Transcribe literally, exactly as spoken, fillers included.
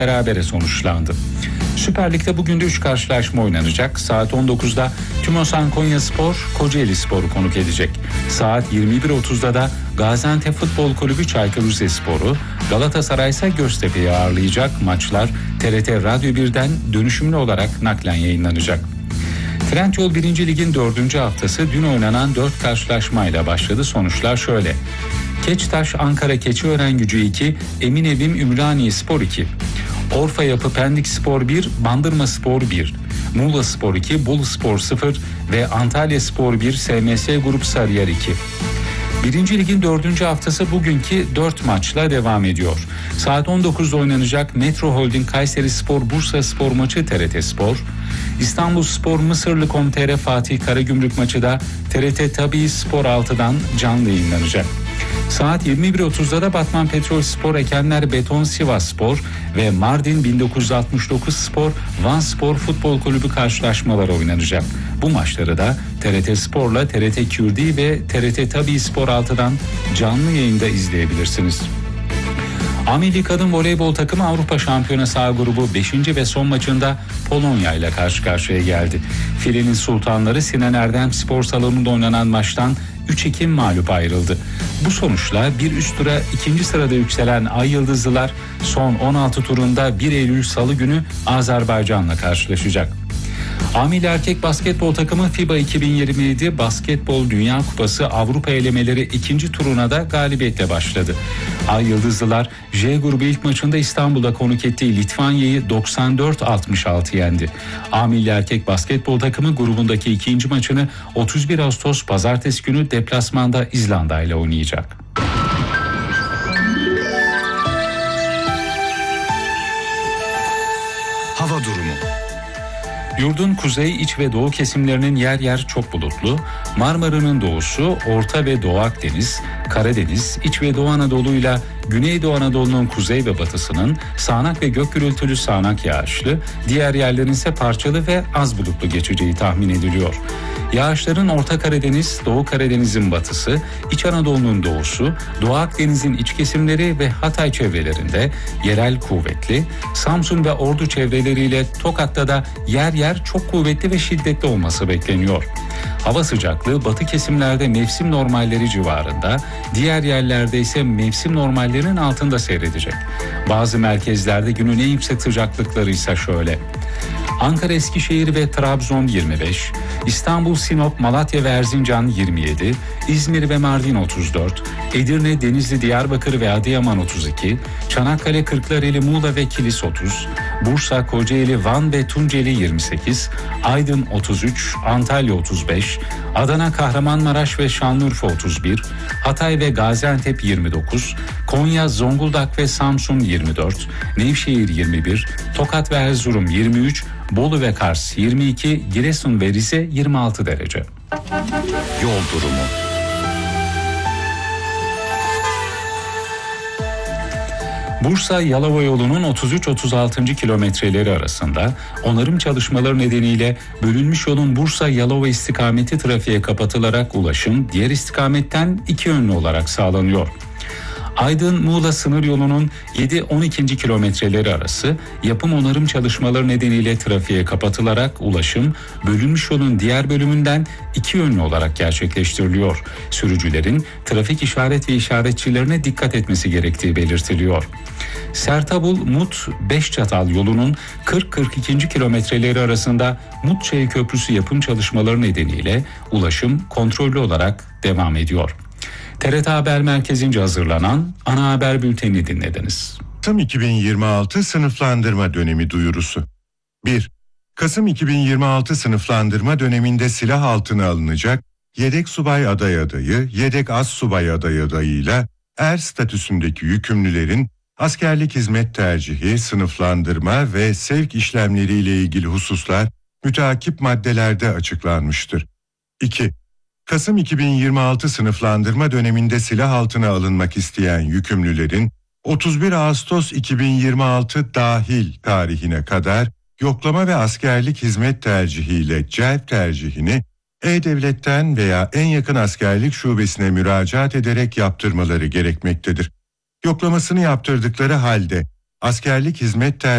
berabere sonuçlandı. Süper Lig'de bugün de üç karşılaşma oynanacak. Saat on dokuzda Tümosan Konyaspor Kocaeli Spor'u konuk edecek. Saat yirmi bir otuzda da Gaziantep Futbol Kulübü Çaykur Rizespor'u, Galatasaray ise Göztepe'yi ağırlayacak. Maçlar T R T Radyo birden dönüşümlü olarak naklen yayınlanacak. Trendyol birinci Lig'in dördüncü haftası dün oynanan dört karşılaşmayla başladı. Sonuçlar şöyle: Keçtaş Ankara Keçiören-Gücü iki, Eminevim Ümraniyespor iki, Orfa Yapı Pendikspor bir, Bandırmaspor bir, Muğlaspor iki, Boluspor sıfır ve Antalyaspor bir, S M S Grup Sarıyer iki. Birinci Lig'in dördüncü haftası bugünkü dört maçla devam ediyor. Saat on dokuzda oynanacak Metro Holding Kayserispor Bursaspor maçı T R T Spor, İstanbulspor Mısırlı nokta com nokta tr Fatih Karagümrük maçı da T R T Tabii Spor altıdan canlı yayınlanacak. Saat yirmi bir otuzda da Batman Petrolspor Ekenler Beton Sivasspor ve Mardin bin dokuz yüz altmış dokuz Spor Vanspor Futbol Kulübü karşılaşmaları oynanacak. Bu maçları da T R T Spor'la T R T Q D ve T R T Tabii Spor altıdan canlı yayında izleyebilirsiniz. A Milli Kadın Voleybol takımı Avrupa Şampiyonası A grubu beşinci ve son maçında Polonya ile karşı karşıya geldi. Filenin sultanları Sinan Erdem Spor Salonu'nda oynanan maçtan üç iki mağlup ayrıldı. Bu sonuçla bir üst tura ikinci sırada yükselen Ay Yıldızlılar son on altı turunda bir Eylül Salı günü Azerbaycan'la karşılaşacak. A Milli Erkek Basketbol takımı FIBA iki bin yirmi yedi Basketbol Dünya Kupası Avrupa elemeleri ikinci turuna da galibiyetle başladı. Ay Yıldızlılar J grubu ilk maçında İstanbul'da konuk ettiği Litvanya'yı doksan dört altmış altı yendi. A Milli Erkek Basketbol takımı grubundaki ikinci maçını otuz bir Ağustos Pazartesi günü deplasmanda İzlanda ile oynayacak. Hava durumu. Yurdun kuzey, iç ve doğu kesimlerinin yer yer çok bulutlu, Marmara'nın doğusu, Orta ve Doğu Akdeniz, Karadeniz, İç ve Doğu Anadolu'yla Güneydoğu Anadolu'nun kuzey ve batısının sağanak ve gök gürültülü sağanak yağışlı, diğer yerlerin ise parçalı ve az bulutlu geçeceği tahmin ediliyor. Yağışların Orta Karadeniz, Doğu Karadeniz'in batısı, İç Anadolu'nun doğusu, Doğu Akdeniz'in iç kesimleri ve Hatay çevrelerinde yerel kuvvetli, Samsun ve Ordu çevreleriyle Tokat'ta da yer yer çok kuvvetli ve şiddetli olması bekleniyor. Hava sıcaklığı batı kesimlerde mevsim normalleri civarında, diğer yerlerde ise mevsim normallerinin altında seyredecek. Bazı merkezlerde günün en yüksek sıcaklıkları ise şöyle: Ankara, Eskişehir ve Trabzon yirmi beş, İstanbul, Sinop, Malatya ve Erzincan yirmi yedi, İzmir ve Mardin otuz dört, Edirne, Denizli, Diyarbakır ve Adıyaman otuz iki, Çanakkale, Kırklareli, Muğla ve Kilis otuz, Bursa, Kocaeli, Van ve Tunceli yirmi sekiz, Aydın otuz üç, Antalya otuz beş, Adana, Kahramanmaraş ve Şanlıurfa otuz bir, Hatay ve Gaziantep yirmi dokuz, Konya, Zonguldak ve Samsun yirmi dört, Nevşehir yirmi bir, Tokat ve Erzurum yirmi üç, Bolu ve Kars yirmi iki, Giresun ve Rize yirmi altı derece. Yol durumu. Bursa-Yalova yolunun otuz üç otuz altı. kilometreleri arasında onarım çalışmaları nedeniyle bölünmüş yolun Bursa-Yalova istikameti trafiğe kapatılarak ulaşım diğer istikametten iki yönlü olarak sağlanıyor. Aydın-Muğla sınır yolunun yedi on iki. kilometreleri arası yapım onarım çalışmaları nedeniyle trafiğe kapatılarak ulaşım bölünmüş yolun diğer bölümünden iki yönlü olarak gerçekleştiriliyor. Sürücülerin trafik işaret ve işaretçilerine dikkat etmesi gerektiği belirtiliyor. Sertabul-Mut Beşçatal yolunun kırk kırk iki. kilometreleri arasında Mutçayı Köprüsü yapım çalışmaları nedeniyle ulaşım kontrollü olarak devam ediyor. T R T Haber Merkezi'nce hazırlanan ana haber bültenini dinlediniz. Kasım iki bin yirmi altı sınıflandırma dönemi duyurusu. bir. Kasım iki bin yirmi altı sınıflandırma döneminde silah altına alınacak yedek subay aday adayı, yedek az subay aday adayıyla er statüsündeki yükümlülerin askerlik hizmet tercihi, sınıflandırma ve sevk işlemleriyle ilgili hususlar müteakip maddelerde açıklanmıştır. iki. Kasım iki bin yirmi altı sınıflandırma döneminde silah altına alınmak isteyen yükümlülerin otuz bir Ağustos iki bin yirmi altı dahil tarihine kadar yoklama ve askerlik hizmet tercihiyle celp tercihini E-Devlet'ten veya en yakın askerlik şubesine müracaat ederek yaptırmaları gerekmektedir. Yoklamasını yaptırdıkları halde askerlik hizmet tercihi